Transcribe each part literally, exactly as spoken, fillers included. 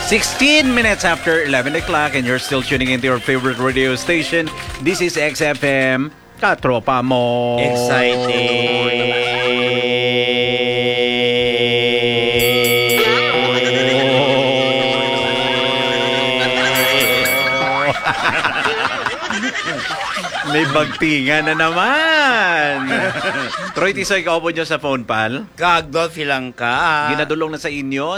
sixteen minutes after eleven o'clock and you're still tuning into your favorite radio station. This is X F M. Katropa mo. May bagtingan na naman. Troy Tisoy, kaupo nyo sa phone, pal. Kagdol silang ka. Ginadulong na sa inyo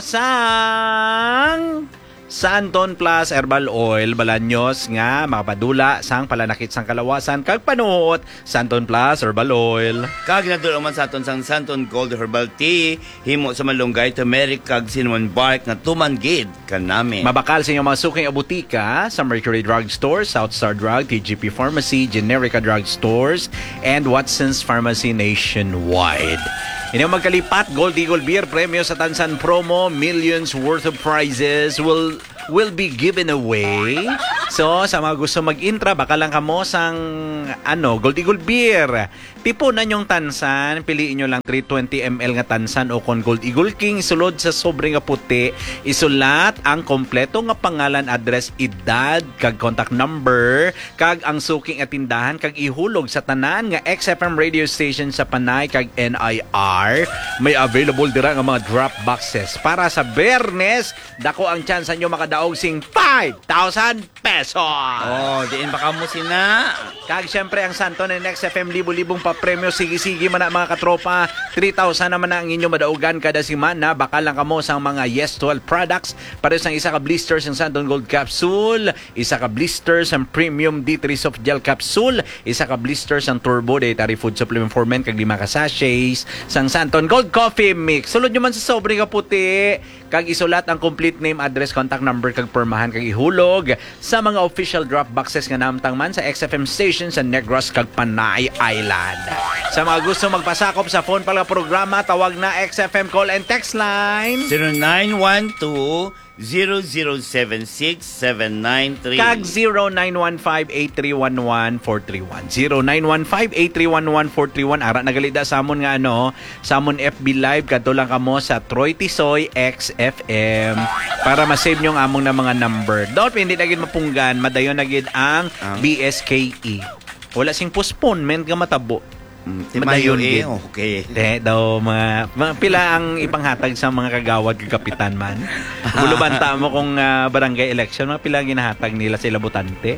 sang Santon Plus Herbal Oil Balanyos nga makapadula sang palanakit sang kalawasan kag panuot. Santon Plus Herbal Oil. Kag ginadulong man sa aton sang Santon Gold Herbal Tea himo sa malunggay, turmeric kag cinnamon bark nga tumanggid kanami. Mabakal sa inyong mga suking abutika sa Mercury Drug Store, Southstar Drug, T G P Pharmacy, Generica Drug Stores, and Watson's Pharmacy nationwide. Inyong magkalipat, Gold Eagle Beer, premyo sa Tansan Promo, millions worth of prizes will will be given away. So, sa mga gusto mag-intra, baka lang kamo sang ano, Gold Eagle Beer. Tipo na yung Tansan, piliin nyo lang three hundred twenty milliliters nga Tansan o kon Gold Eagle King. Sulod sa sobre nga puti, isulat ang kompleto nga pangalan, address, edad, kag contact number, kag ang suking at tindahan, kag ihulog sa tanan nga X F M radio station sa Panay, kag N I R. May available dira nga mga drop boxes. Para sa Bernes, dako ang chance nyo makadaog sing five thousand pesos. Oh, diin baka mo sina. Kag syempre ang Santon and X F M libo-libong pa-premyo. Sige-sige man na mga katropa. three thousand naman na ang inyo madaugan kada semana. Baka lang kamo sa mga Yes twelve products. Para sa isa ka blisters ng Santon Gold Capsule, isa ka blisters ng Premium D three Soft Gel Capsule, isa ka blisters ng Turbo Dietary Food Supplement for Men, kag lima ka sachets sang Santon Gold Coffee Mix. Sulod nyo man sa sobre ka puti, kag isulat ang complete name, address, contact number, kag permahan, kag ihulog sa mga official drop boxes nga namtang man sa X F M station sa Negros kag Panay Island. Sa mga gusto magpasakop sa phone pala programa, tawag na X F M call and text line zero nine one two zero zero seven six seven nine three kag zero nine one five eight three one one four three one zero nine one five eight three one one four three one. Ara nagalida sa amon nga ano, sa amon F B live kadto lang kamo sa Troy Tisoy X F M para ma-save nyo ang among na mga number. Dapat hindi na gid mapunggan, madayon na gid ang B S K E. Wala sing postponement nga matabo. Mm, madayon eh, okay. De, daw mga, mga pila ang ipanghatag sa mga kagawad kag kapitan man. Bulubanta mo kung uh, barangay election, mga pila ginahatag nila sa ilabutante.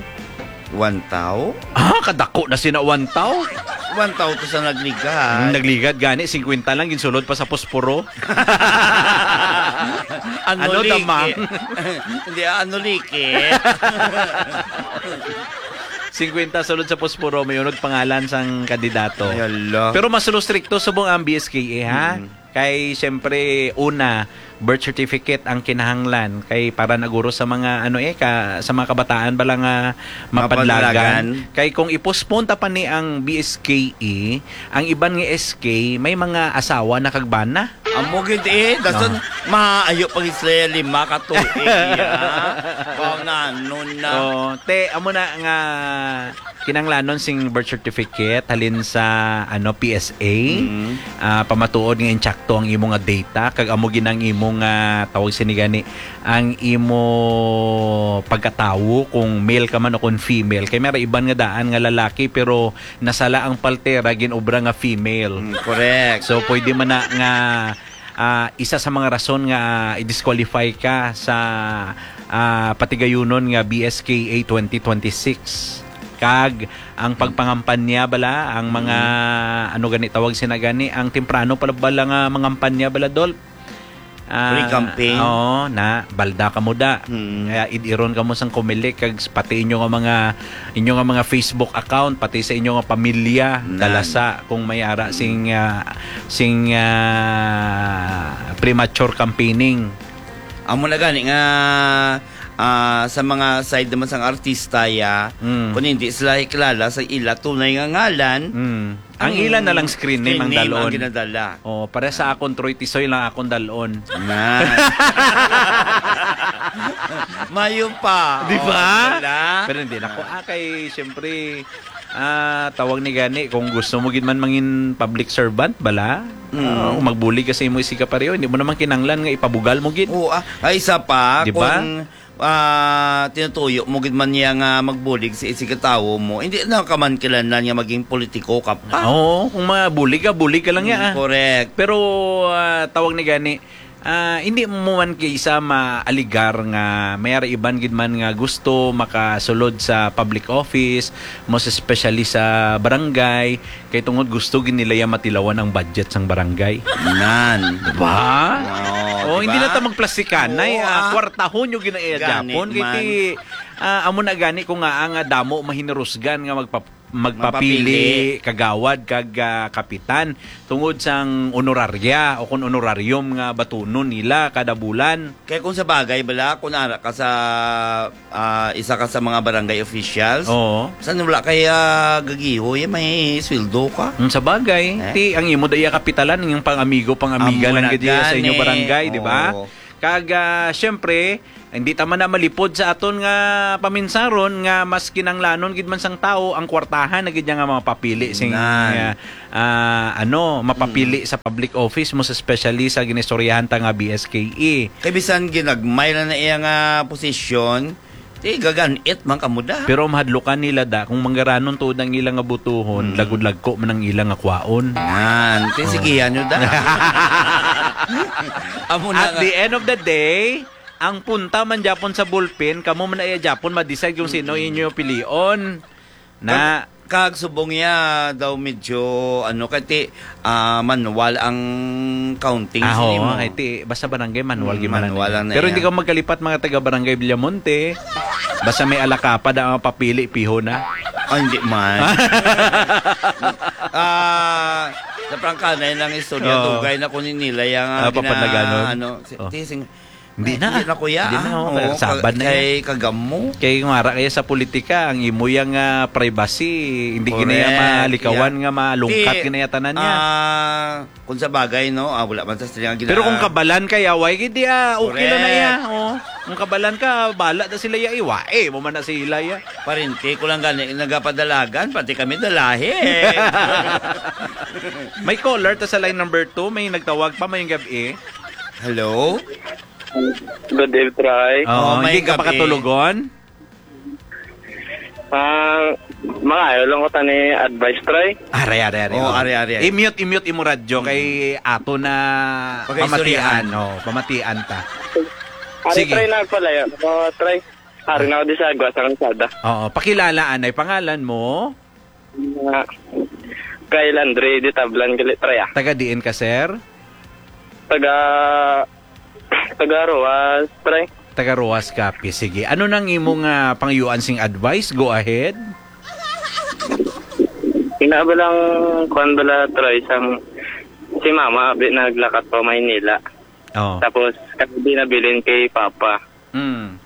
One tao? Ah, kadako na sina one tao. One tao to sa nagligad. Hmm, nagligad gani fifty lang ginsulod pa sa posporo. ano, ano damang? Hindi ano like. fifty sulod sa posporo, may unod pangalan sang kandidato. Ayala. Pero mas stricto subong ang B S K E, ha? Mm-hmm. Kay siyempre una, birth certificate ang kinahanglan kay para naguro sa mga ano eh ka, sa mga kabataan bala nga mapadlagan. Kay kung i-postpone ta pa ni ang B S K E, ang iban nga S K may mga asawa na kagbana. Amo gid eh, dason no. Maayo pag Israel lima ka tuig ya. Kung ano na. Oh, te amo na nga kinanglanon sing birth certificate halin sa ano P S A. Mm-hmm. Uh, pamatuod nga insakto ang imong nga data kag amo ginang imong uh, tawag sinigani ang imo pagkatawo kung male ka man o kung female. Kay may iban nga daan nga lalaki pero nasala ang paltera ginobra nga female. Mm, correct. So pwede man na nga Uh, isa sa mga rason nga uh, i-disqualify ka sa uh, patigayunon nga B S K A twenty twenty-six. Kag ang pagpangampanya bala ang mga mm. ano gani tawag sinagani ang temprano pala bala nga mangampanya bala dol. Uh, Free campaign. Oo, na balda ka mo da. Hmm. Kaya idiron ka mo sang kumilik kag pati inyo nga mga inyo nga mga Facebook account pati sa inyo nga pamilya dalasa kung may ara sing uh, sing uh, premature campaigning. Amo na gani nga uh, sa mga side naman sang artista ya, mm. kung hindi sila ikilala sa ila tunay nga ngalan. Mm. Ang ilan na lang screen name ang dalon. Ang ginadala. Oh, para sa akon Troy Tisoy lang akong dalon. Na. Mayo pa. Di ba? Oh, pero hindi na ko. Ah, kay, siyempre, ah, tawag ni gani kung gusto mo gid man mangin public servant bala, Mm. ah, magbulig kasi mo isika pareho, hindi mo naman kinanglan nga ipabugal mo gid. Oo, ah, ay isa pa, Diba? kung ah, tinutuyo mo gid man niya nga magbulig sa isigatawo mo, hindi na ka man kilanlan nga maging politiko ka pa. Oo, kung mabulig ka, bulig ka lang ya. ah. Correct. Pero ah, tawag ni gani, ah, hindi mo man kaysa maaligar nga mayari iban gid man nga gusto makasulod sa public office, most especially sa barangay, kay tungod gusto gid nila ya matilawan ang budget sang barangay. Nan. Diba? Oo, Oh, hindi na ta magplastikan Oo, nay ah. uh, kwartahon yung ginaya Gani Japon man. kiti ah, amo na gani ko nga ang ah, damo mahinarusgan nga magpa magpapili kagawad kag ah, kapitan tungod sang honorarya o kun honorarium nga batunon nila kada bulan. Kaya kung sa bagay, bala, kung ara ka sa ah, isa ka sa mga barangay officials, Oo. saan wala kaya gagiho, eh, may sweldo ka. Mm, sa bagay, Eh? ti ang imo daya kapitalan yung pang-amigo, pang-amiga Amo lang na gid sa gani. inyong barangay, di ba? Oo. Kag ah, syempre, hindi tama na malipod sa aton nga paminsaron nga mas kinanglanon gid man sang tao ang kwartahan na gid niya nga mapapili sing Nan. ah, ah, ano mapapili sa public office mo especially sa ginistoryahan ta nga B S K E. Kay bisan ginagmay na na iya nga posisyon, di gaganit man kamuda. Pero mahadlukan nila da kung manggaranon tuod ang ilang nga butuhon, lagud-lagko man ang ilang nga kwaon. Yan, ti sigihan nyo da. Amo na At nga. the end of the day, ang punta man Japon sa bullpen, kamo man ay Japon ma-decide kung sino inyo pilion na Kag subong ya daw medyo ano kati ah, manual ang counting ah, sini oo, mo. kahit ti- basta barangay manual Mm, giman manual na. lang na Pero yan. hindi ka magkalipat mga taga barangay Villamonte. Basta may alakapa da ang papili piho na. Ah, hindi man. Ah, sa prangkana yun lang istorya Oo. tugay na kunin nila yung Ah, papadaganon. ano, si, Oh. tising, Hindi eh, na. Hindi na kuya. Hindi na, ah. oh, Oo, sabad na kay kagamo. Kay ngara kaya sa politika ang imo yang ah, privacy hindi Correct. ginaya malikawan Yeah. nga malungkat Di, ginaya tanan niya. Ah, kung sa bagay no, ah, wala man sa sila gina. Pero kung kabalan ka yaway gidi ah, okay Correct. lang na ya. Oh. Kung kabalan ka, bala na sila ya iwa. Eh, mo man na sila ya. parinti ko lang gani nagapadalagan pati kami dalahi. May caller ta sa line number two, may nagtawag pa mayong gabi. Hello. Good day, try. Oh, Oh, may hindi ka pa gabi. katulugon? Ah, mga ayaw lang ko tani advice, try. Are, are, are. Oh, are, are, are. I-mute, i-mute imo radyo kay ato na Pagkaistoryahan. pamatian. Oh, pamatian ta. Ari, Sige. try na pala yun. Oh, try. Ari na ako di sa agwa sa kansada. Oo, pakilala anay pangalan mo. Uh, kay Landry, di tablan galit, try ah. Taga diin ka, sir? Taga... Taga Roas, try. Taga Roas Capi. Sige. Ano nang imong uh, pangyuan sing advice? Go ahead. Ina ba lang kuan bala, try, sang... Si mama, abi naglakat pa Maynila. Oh. Tapos, kami di nabilin kay Papa. Mm.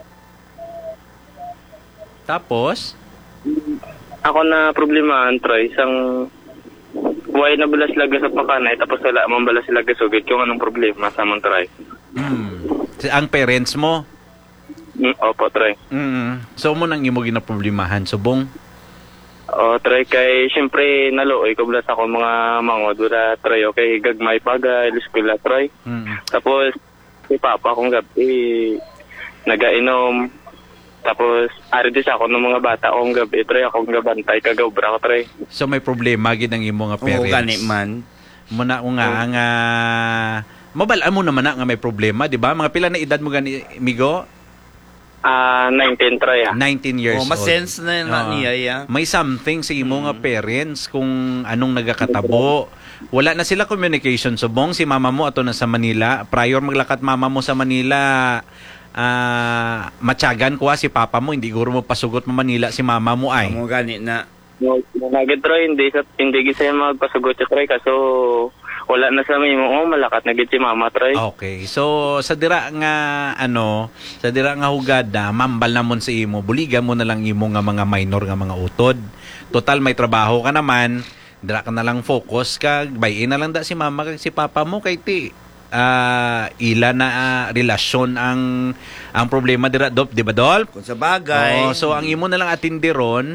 Tapos? Ako na problemahan, try, sang... Why na balas laga sa pakanay, tapos wala man balas laga sugid kung anong problema sa mong try. Mm. Si- Ang parents mo? Mm, opo, try. Mm. So mo nang imo ginaproblemahan subong? O, try kay, siyempre, naluoy ko blas ako mga mangod, wala try, okay, gagmay paga, iliskwila, try. Mm. Tapos, si Papa akong gabi, nagainom, tapos, ari din ako ng mga bata akong gabi, try, akong gabantay, kagawbra ko, try. So may problema gid ang imo nga Oo, parents. gani man. Muna ko nga ang uh, mabalaan mo naman na nga may problema, di ba? Mga pila na edad mo gani, Migo? Ah, nineteen, try, ah. nineteen years Oh, old. masense na na Oo. niya ya. May something sa imo nga parents kung anong nagakatabo. Wala na sila communication subong si mama mo ato na sa Manila. Prior maglakat mama mo sa Manila, ah matyagan ko si papa mo, hindi guro mo pasugot mo Manila si mama mo ay. Amo gani na. Nagid, try, hindi, sa, hindi gisaya magpasugot siya, try, kaso, wala na sa may mo, oh, malakat na gid si mama, try. Okay. So sa dira nga ano, sa dira nga hugada, mambal namon sa imo, buligan mo na lang imo nga mga minor nga mga utod. Total may trabaho ka naman, dira ka na lang focus ka, bayin na lang da si mama kag si papa mo kay ti. Ah, ila na ah, relasyon ang ang problema dira dop, di ba Dolp? Kung sa bagay. Oo, so ang imo na lang atindi ron,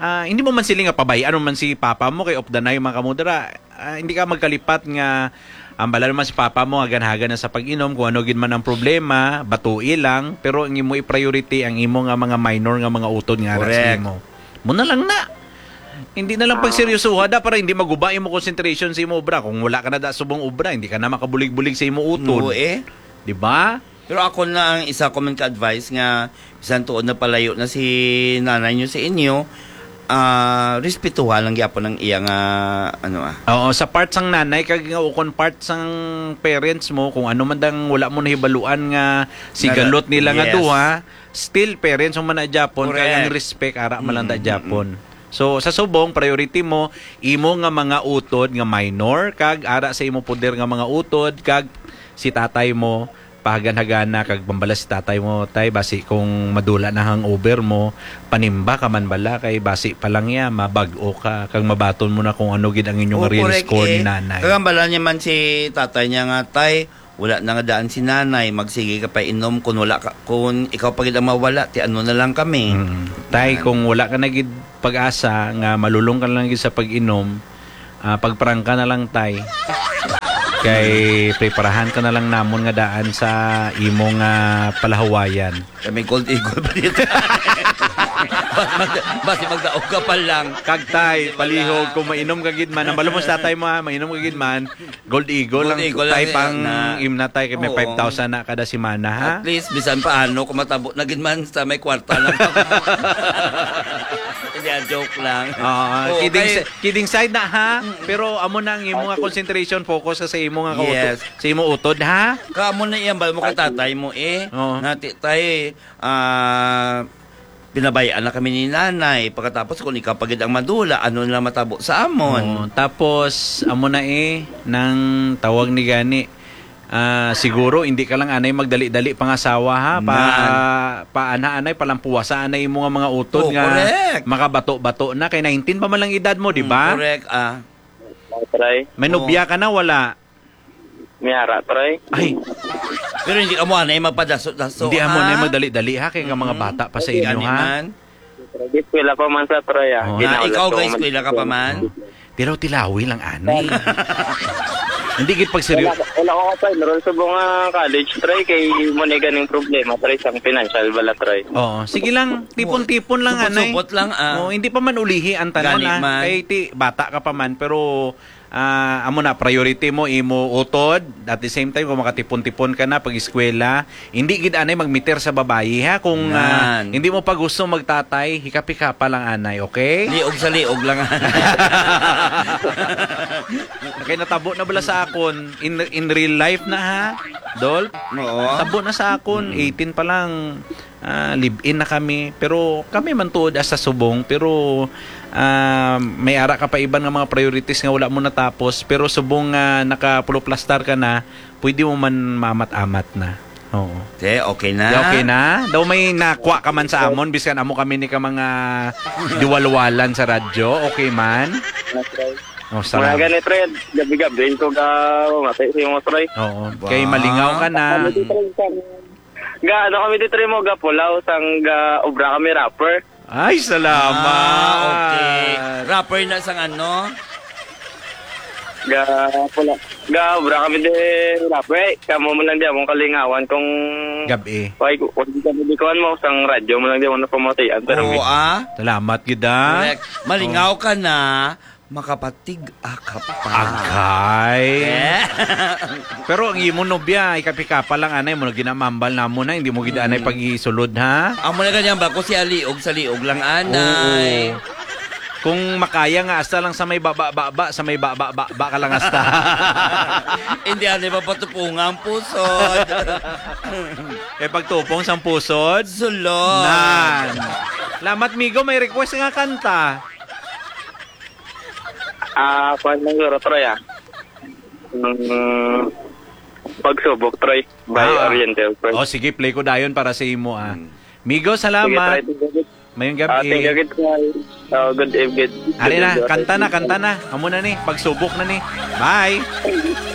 ah, hindi mo man sila nga pabay, ano man si papa mo kay opdanay mga kamudra, ah, hindi ka magkalipat nga ang bala naman si papa mo hagan-hagan na sa pag-inom kung ano gid man ang problema, batui lang, pero ang imo i-priority ang imo nga mga minor nga mga utod nga ara sa imo. Muna lang na. Hindi na lang pagseryosoha da para hindi maguba imo concentration sa imo obra. Kung wala ka na da subong obra, hindi ka na makabulig-bulig sa imo utod. Oo eh. Di ba? Pero ako na ang isa ko man ka-advise nga isang tuod na palayo na si nanay nyo sa inyo, ah respetuhan lang gyapon ng iya nga ano ah. Oo, sa parts ang nanay kag nga ukon parts ang parents mo kung ano man dang wala mo nahibaluan nga sigalot nila nga Yes. duha, still parents mo man na Japon Correct. kaya ang respect ara man lang da Mm, Japon. So sa subong priority mo imo nga mga utod nga minor kag ara sa imo poder nga mga utod kag si tatay mo pahagan-hagana kag pambala si tatay mo tay basi kung madula na hangover mo panimba ka man bala kay basi pa lang ya mabag-o ka kag mabaton mo na kung ano gid ang inyong Oo, real correct, score eh. ni nanay. Kagambala niya man si tatay niya nga, tay, wala na nga daan si nanay, magsige ka pa inom, kung wala ka, kung ikaw pagid ang mawala, ti ano na lang kami. Mm. Tay kung wala ka na gid pag-asa nga malulong ka lang gid sa pag-inom, ah, pagprangka na lang tay. Kay preparahan ka na lang namon nga daan sa imong nga palahawayan. Kami gold eagle pa dito. Basi magdaog ka pa lang. Kag tay palihog kung mainom ka gid man ang balumos tatay mo ha, mainom ka gid man gold eagle Gold lang Eagle tay lang pang na- imna tay kay may Oo. five thousand na kada semana ha. At least, bisan paano, kung matabo na gid man sa may kwarta lang. Hindi, joke lang. Ah, Oo, kidding, kay- si- kidding side na ha. Pero amo na ang imo nga concentration focus ka sa imo nga kautod. Yes. Sa imo utod ha. Kaamo na iyan, bal mo kay tatay mo eh. Oo. Nati tay, ah, pinabayaan na kami ni nanay. Pagkatapos kung ikaw pagid ang madula, ano na matabo sa Oh, amon? tapos amo na eh nang tawag ni gani. Ah, siguro hindi ka lang anay magdali-dali pangasawa ha pa paana-anay palampuwasa anay mo nga mga utod Oh, nga correct. makabato-bato na kay nineteen pa man lang edad mo, di ba? Mm, correct, ah. Try. May nobya ka na wala. Miyara, try. Ay, Pero hindi ka mo anay magpadaso-daso. hindi amo ah. na magdali-dali ha kay nga mga bata pa sa inyo Gani ha. man. Eskwela pa man sa try ah. Oh, Ah, Ginaulat ikaw ko guys, man. kuila ka pa man. Tiraw tilawi lang anay. Hindi gid pag seryo. Wala, wala ko ka pa. Meron sa mga college try kay mo na ganing problema. Try sang financial bala try. Oo, sige lang, tipon-tipon lang anay. Supot-supot lang, ah. Oh, hindi pa man ulihi ang tanon Gani na. man. Kay ti bata ka pa man pero ah, amo na priority mo imo utod at the same time kung makatipon-tipon ka na pag eskwela, hindi gid anay magmeter sa babayi ha kung ah, Yan. hindi mo pa gusto magtatay, hikapika pa lang anay, okay? Liog sa liog lang. Kay natabo na bala sa akon in in real life na ha. Dol, Oo. tabo na sa akon, eighteen pa lang. ah, live-in na kami. Pero kami man tuod as sa subong. Pero ah, may ara ka pa iban nga mga priorities nga wala mo natapos. Pero subong nga nakapuloplastar ka na, pwede mo man mamat-amat na. Oo. Te, okay na. Di okay na? Daw may nakwa ka man sa amon, biskan amo kami ni ka mga diwalwalan sa radyo. Okay man? Oh, Mga salamat. ganit try. Gabi-gabi ko ka matay sa mga try. Oo. Kay malingaw ka na. Kami di try sang ga ano kami di try mo ga pulaw sang ga obra kami rapper. Ay, salamat. Ah, okay. Rapper na sang ano? Ga pula. Ga obra kami di rapper. Kamo mo lang di among kalingawan kung Gabi. Why ko kung di kami di kuan mo sang radyo mo lang di mo na pamatayan pero Oo, ah. Salamat, gida. Correct. Malingaw ka na, makapatig ka pa. Agay. Eh? Pero ang imo nobya, ikapika pa lang anay mo, ginamambal na mo na, hindi mo gida anay pag-isulod ha. Amo na ganyan ba? Kung si Aliog, sa liog lang anay. Oo. Kung makaya nga, asta lang sa may baba-baba, sa may baba-baba ka lang asta. Hindi anay papatupunga ang pusod. Kaya pagtupong sa pusod, Sulod. nan. Lamat, Migo, may request nga kanta. ah kuan lang guro try ah. Mm, pagsubok try by Ah. Oriental Press. O, sige, play ko dayon para sa imo ah. Migo, Sige, salamat. try to get it. Mayong Ah, thank you, gabi. good try. Oh, good evening. Ari na, kanta na, kanta na. Amo na ni, pagsubok na ni. Bye!